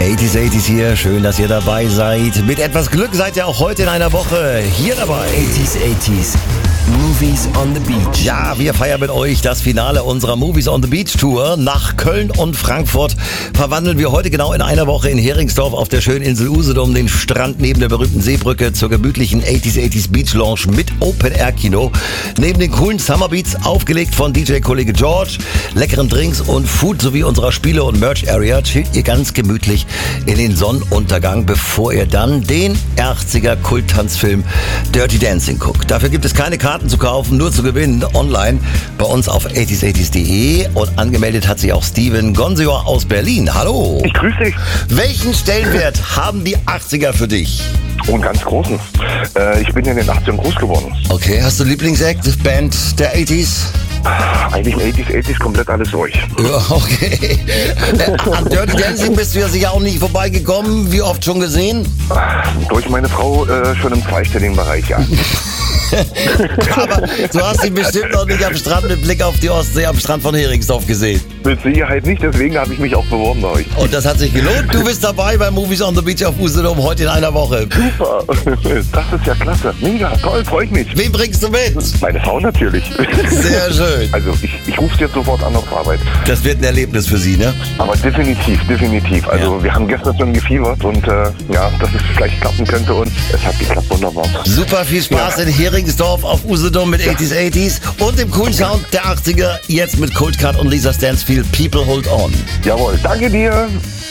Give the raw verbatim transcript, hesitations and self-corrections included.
achtziger, achtziger hier, schön, dass ihr dabei seid. Mit etwas Glück seid ihr auch heute in einer Woche hier dabei. achtziger, achtziger, Movies on the Beach. Ja, wir feiern mit euch das Finale unserer Movies on the Beach Tour. Nach Köln und Frankfurt verwandeln wir heute genau in einer Woche in Heringsdorf auf der schönen Insel Usedom den Strand neben der berühmten Seebrücke zur gemütlichen achtziger, achtziger Beach Lounge mit Open-Air-Kino. Neben den coolen Summer Beats, aufgelegt von D J-Kollege George, leckeren Drinks und Food sowie unserer Spiele- und Merch-Area chillt ihr ganz gemütlich in den Sonnenuntergang, bevor ihr dann den achtziger Kulttanzfilm Dirty Dancing guckt. Dafür gibt es keine Karten zu kaufen, nur zu gewinnen online bei uns auf achtziger achtziger punkt de und angemeldet hat sich auch Steven Gonsior aus Berlin. Hallo. Ich grüße dich. Welchen Stellenwert haben die achtziger für dich? Oh, einen ganz großen. Äh, ich bin in den achtzigern groß geworden. Okay, hast du Lieblingsakt, Band der achtziger? Eigentlich achtziger, achtziger komplett alles durch. Ja, okay. An Dirty Dancing bist du ja sicher auch nicht vorbeigekommen. Wie oft schon gesehen? Durch meine Frau äh, schon im zweistelligen Bereich, ja. Aber du hast ihn bestimmt noch nicht am Strand mit Blick auf die Ostsee am Strand von Heringsdorf gesehen. Mit Sicherheit nicht, deswegen habe ich mich auch beworben bei euch. Und das hat sich gelohnt. Du bist dabei bei Movies on the Beach auf Usedom heute in einer Woche. Super, das ist ja klasse. Mega, toll, freue ich mich. Wen bringst du mit? Meine Frau natürlich. Sehr schön. Also ich, ich rufe sie jetzt sofort an auf Arbeit. Das wird ein Erlebnis für Sie, ne? Aber definitiv, definitiv. Also ja. Wir haben gestern schon gefiebert und äh, ja, dass es vielleicht klappen könnte und es hat geklappt, wunderbar. Super viel Spaß ja. in Heringsdorf auf Usedom mit achtziger, achtziger und dem coolen Sound der achtziger, jetzt mit Cold Cut und Lisa Stansfield, People Hold On. Jawohl, danke dir.